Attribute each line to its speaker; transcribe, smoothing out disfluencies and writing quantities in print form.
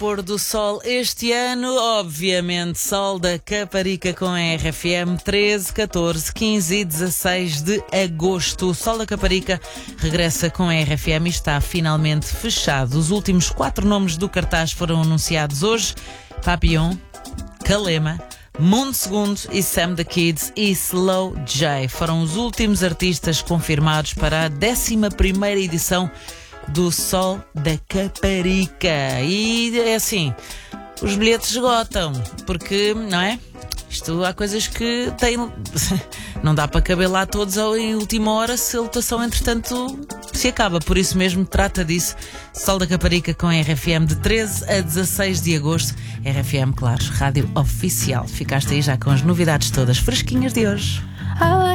Speaker 1: pôr do sol este ano, obviamente, Sol da Caparica com a RFM, 13, 14, 15 e 16 de agosto. O Sol da Caparica regressa com a RFM e está finalmente fechado. Os últimos 4 nomes do cartaz foram anunciados hoje: Papillon, Kalema, Mundo Segundo e Sam the Kids e Slow J. Foram os últimos artistas confirmados para a 11ª edição do Sol da Caparica. E é assim, os bilhetes esgotam, porque, não é? Isto há coisas que têm... não dá para caber lá todos em última hora se a lotação, entretanto, se acaba. Por isso mesmo, trata disso. Sol da Caparica com a RFM de 13 a 16 de agosto. RFM, claro, rádio oficial. Ficaste aí já com as novidades todas fresquinhas de hoje.